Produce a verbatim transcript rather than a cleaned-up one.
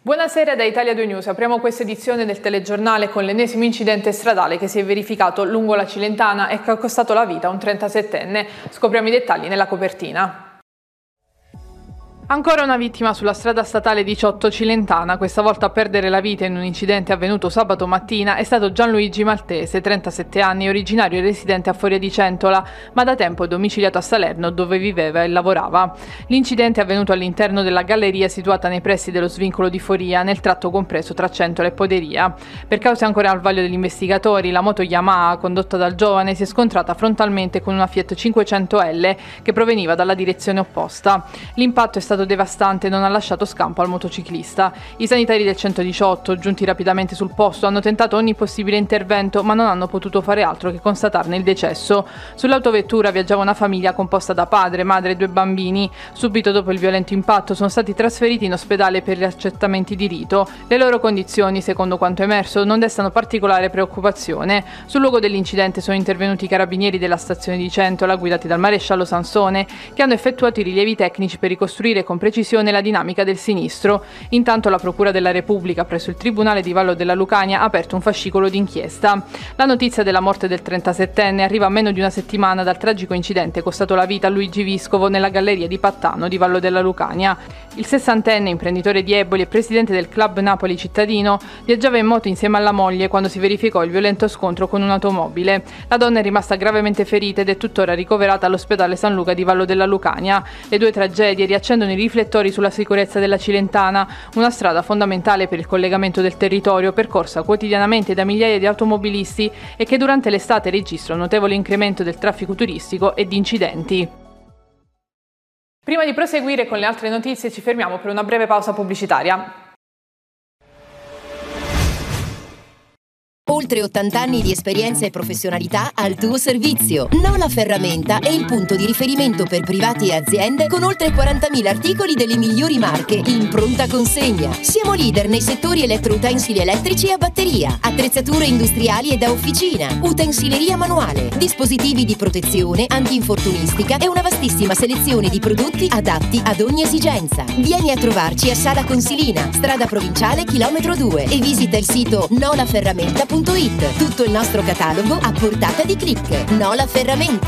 Buonasera da Italia due News, apriamo questa edizione del telegiornale con l'ennesimo incidente stradale che si è verificato lungo la Cilentana e che ha costato la vita a un trentasettenne. Scopriamo i dettagli nella copertina. Ancora una vittima sulla strada statale diciotto Cilentana, questa volta a perdere la vita in un incidente avvenuto sabato mattina è stato Gianluigi Maltese, trentasette anni, originario e residente a Foria di Centola, ma da tempo domiciliato a Salerno dove viveva e lavorava. L'incidente è avvenuto all'interno della galleria situata nei pressi dello svincolo di Foria, nel tratto compreso tra Centola e Poderia. Per cause ancora al vaglio degli investigatori, la moto Yamaha condotta dal giovane si è scontrata frontalmente con una Fiat cinquecento L che proveniva dalla direzione opposta. L'impatto è stato devastante e non ha lasciato scampo al motociclista. I sanitari del centodiciotto, giunti rapidamente sul posto, hanno tentato ogni possibile intervento ma non hanno potuto fare altro che constatarne il decesso. Sull'autovettura viaggiava una famiglia composta da padre, madre e due bambini. Subito dopo il violento impatto sono stati trasferiti in ospedale per gli accertamenti di rito. Le loro condizioni, secondo quanto emerso, non destano particolare preoccupazione. Sul luogo dell'incidente sono intervenuti i carabinieri della stazione di Centola, guidati dal maresciallo Sansone, che hanno effettuato i rilievi tecnici per ricostruire con precisione la dinamica del sinistro. Intanto la Procura della Repubblica presso il Tribunale di Vallo della Lucania ha aperto un fascicolo d'inchiesta. La notizia della morte del trentasettenne arriva a meno di una settimana dal tragico incidente costato la vita a Luigi Viscovo nella galleria di Pattano di Vallo della Lucania. Il sessantenne, imprenditore di Eboli e presidente del Club Napoli Cittadino, viaggiava in moto insieme alla moglie quando si verificò il violento scontro con un'automobile. La donna è rimasta gravemente ferita ed è tuttora ricoverata all'ospedale San Luca di Vallo della Lucania. Le due tragedie riaccendono i riflettori sulla sicurezza della Cilentana, una strada fondamentale per il collegamento del territorio, percorsa quotidianamente da migliaia di automobilisti e che durante l'estate registra un notevole incremento del traffico turistico e di incidenti. Prima di proseguire con le altre notizie ci fermiamo per una breve pausa pubblicitaria. Oltre ottanta anni di esperienza e professionalità al tuo servizio. Nola Ferramenta è il punto di riferimento per privati e aziende con oltre quarantamila articoli delle migliori marche in pronta consegna. Siamo leader nei settori elettroutensili elettrici e a batteria, attrezzature industriali e da officina, utensileria manuale, dispositivi di protezione, antinfortunistica e una vastissima selezione di prodotti adatti ad ogni esigenza. Vieni a trovarci a Sala Consilina, strada provinciale chilometro due e visita il sito nola ferramenta punto it. Tutto il nostro catalogo a portata di click. Nola Ferramenta.